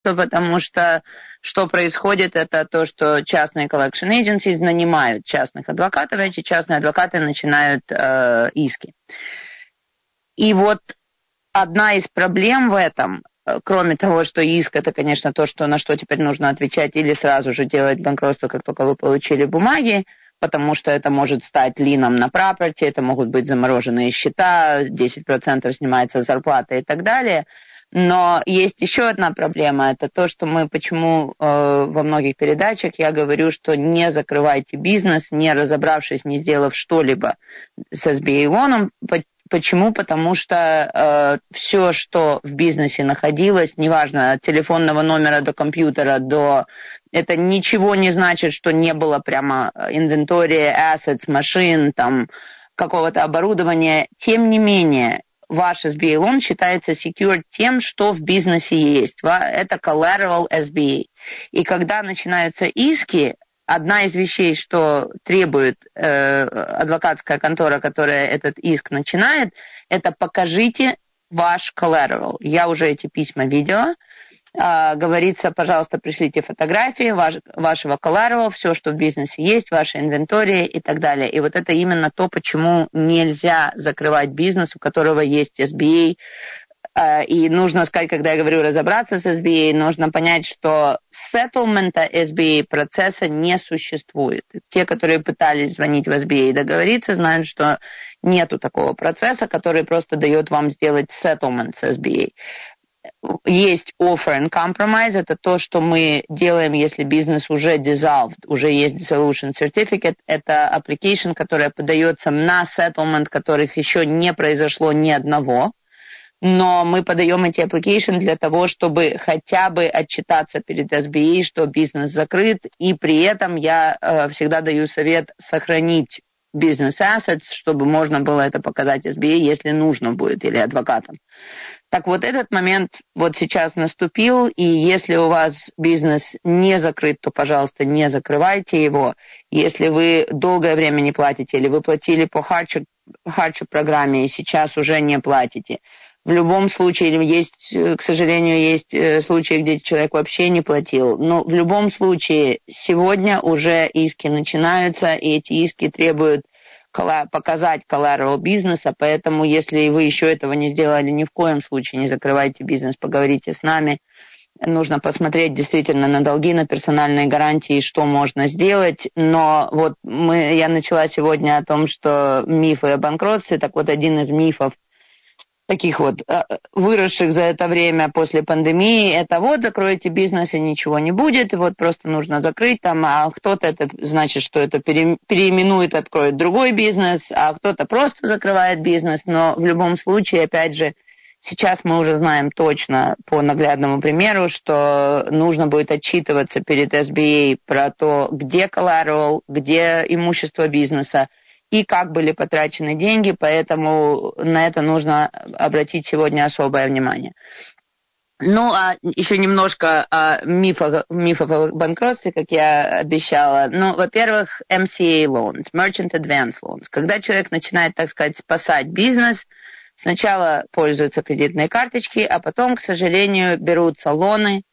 потому что что происходит, это то, что частные collection agencies нанимают частных адвокатов, и эти частные адвокаты начинают иски. И вот одна из проблем в этом, кроме того, что иск, это, конечно, то, на что теперь нужно отвечать или сразу же делать банкротство, как только вы получили бумаги, потому что это может стать лином на property, это могут быть замороженные счета, 10% снимается с зарплаты и так далее. Но есть еще одна проблема, это то, что почему во многих передачах я говорю, что не закрывайте бизнес, не разобравшись, не сделав что-либо с SBA-лоном. Почему? Потому что все, что в бизнесе находилось, неважно, от телефонного номера до компьютера, это ничего не значит, что не было прямо инвентория, assets, машин, там, какого-то оборудования. Тем не менее, ваш SBA лон считается secured тем, что в бизнесе есть. Это collateral SBA. И когда начинаются иски, одна из вещей, что требует адвокатская контора, которая этот иск начинает, это покажите ваш collateral. Я уже эти письма видела. Говорится, пожалуйста, пришлите фотографии вашего collateral, все, что в бизнесе есть, ваша инвентория и так далее. И вот это именно то, почему нельзя закрывать бизнес, у которого есть SBA. И нужно сказать, когда я говорю разобраться с SBA, нужно понять, что сеттlemента SBA процесса не существует. Те, которые пытались звонить в SBA и договориться, знают, что нету такого процесса, который просто дает вам сделать settlement с SBA. Есть offer and compromise, это то, что мы делаем, если бизнес уже dissolved, уже есть dissolution certificate, это application, которая подается на settlement, которых еще не произошло ни одного. Но мы подаем эти application для того, чтобы хотя бы отчитаться перед SBA, что бизнес закрыт, и при этом я всегда даю совет сохранить business assets, чтобы можно было это показать SBA, если нужно будет, или адвокатам. Так вот, этот момент вот сейчас наступил, и если у вас бизнес не закрыт, то, пожалуйста, не закрывайте его. Если вы долгое время не платите, или вы платили по hardship программе и сейчас уже не платите, в любом случае, есть, к сожалению, есть случаи, где человек вообще не платил, но в любом случае сегодня уже иски начинаются, и эти иски требуют показать collateral бизнеса, поэтому если вы еще этого не сделали, ни в коем случае не закрывайте бизнес, поговорите с нами. Нужно посмотреть действительно на долги, на персональные гарантии, что можно сделать. Но вот я начала сегодня о том, что мифы о банкротстве, так вот один из мифов, таких вот выросших за это время после пандемии, это вот закроете бизнес и ничего не будет, и вот просто нужно закрыть там, а кто-то это значит, что это переименует, откроет другой бизнес, а кто-то просто закрывает бизнес, но в любом случае, опять же, сейчас мы уже знаем точно по наглядному примеру, что нужно будет отчитываться перед SBA про то, где collateral, где имущество бизнеса, и как были потрачены деньги, поэтому на это нужно обратить сегодня особое внимание. Ну, а еще немножко о мифах о банкротстве, как я обещала. Ну, во-первых, MCA loans, Merchant Advance loans. Когда человек начинает, так сказать, спасать бизнес, сначала пользуются кредитные карточки, а потом, к сожалению, берутся лоны,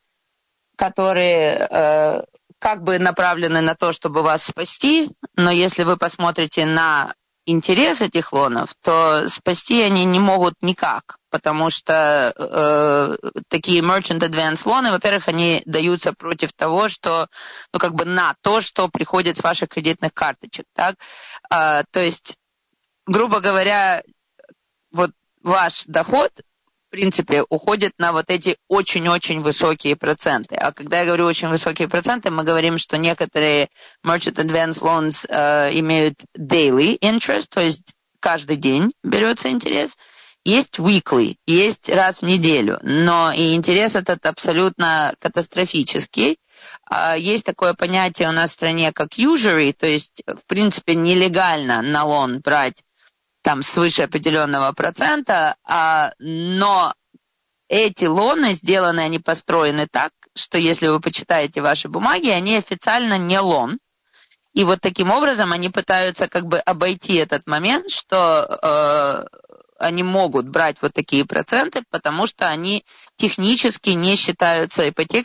которые как бы направлены на то, чтобы вас спасти, но если вы посмотрите на интерес этих лонов, то спасти они не могут никак, потому что такие merchant advance лоны, во-первых, они даются против того, что, ну, как бы на то, что приходит с ваших кредитных карточек, так? То есть, грубо говоря, вот ваш доход, в принципе, уходит на вот эти очень-очень высокие проценты. А когда я говорю очень высокие проценты, мы говорим, что некоторые merchant advance loans имеют daily interest, то есть каждый день берется интерес. Есть weekly, есть раз в неделю, но и интерес этот абсолютно катастрофический. Есть такое понятие у нас в стране, как usury, то есть, в принципе, нелегально на лон брать там свыше определенного процента, но эти лоны сделаны, они построены так, что если вы почитаете ваши бумаги, они официально не лон. И вот таким образом они пытаются как бы обойти этот момент, что они могут брать вот такие проценты, потому что они технически не считаются